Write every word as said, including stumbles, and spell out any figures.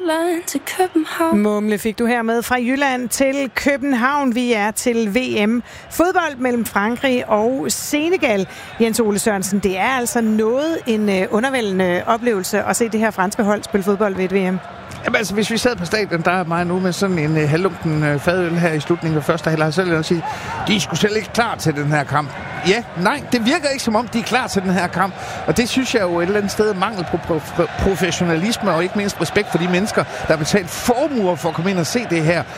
Jylland til København. Mumle fik du her med fra Jylland til København. Vi er til V M fodbold mellem Frankrig og Senegal. Jens Ole Sørensen, det er altså noget en undervældende oplevelse at se det her franske hold spille fodbold ved et V M. Jamen altså, hvis vi sad på stadion, der er mig nu med sådan en uh, halvlunken uh, fadøl her i slutningen af første halvleg, så vil jeg sige, de er sgu selv ikke klar til den her kamp. Ja, nej, det virker ikke som om, de er klar til den her kamp. Og det synes jeg jo et eller andet sted mangel på prof- professionalisme og ikke mindst respekt for de mennesker, der har betalt formuer for at komme ind og se det her.